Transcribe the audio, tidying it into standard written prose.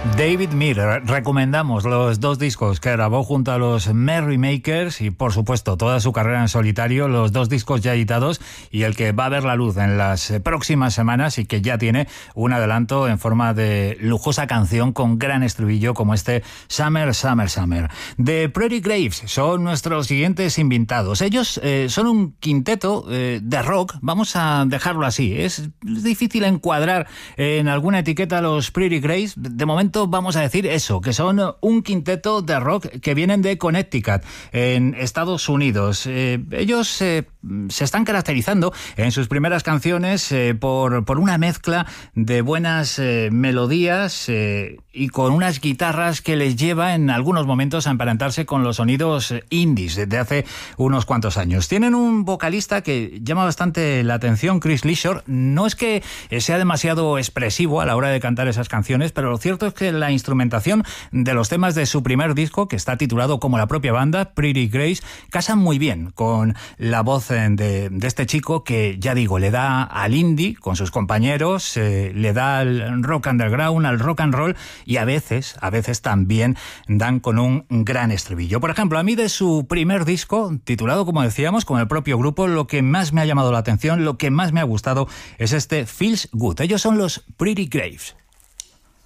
David Miller, recomendamos los dos discos que grabó junto a los Merrymakers y por supuesto toda su carrera en solitario, los dos discos ya editados y el que va a ver la luz en las próximas semanas y que ya tiene un adelanto en forma de lujosa canción con gran estribillo como este Summer, Summer, Summer. The Pretty Graves son nuestros siguientes invitados. Ellos son un quinteto de rock, vamos a dejarlo así. Es difícil encuadrar en alguna etiqueta a los Pretty Graves. De momento vamos a decir eso, que son un quinteto de rock que vienen de Connecticut, en Estados Unidos. Ellos se están caracterizando en sus primeras canciones por una mezcla de buenas melodías y con unas guitarras que les lleva en algunos momentos a emparentarse con los sonidos indies de hace unos cuantos años. Tienen un vocalista que llama bastante la atención, Chris Leashore. No es que sea demasiado expresivo a la hora de cantar esas canciones, pero lo cierto es que la instrumentación de los temas de su primer disco, que está titulado como la propia banda, Pretty Grace, casan muy bien con la voz de este chico que, ya digo, le da al indie con sus compañeros, le da al rock underground, al rock and roll y a veces también dan con un gran estribillo. Por ejemplo, a mí de su primer disco, titulado, como decíamos, con el propio grupo, lo que más me ha llamado la atención, lo que más me ha gustado es este Feels Good. Ellos son los Pretty Graves.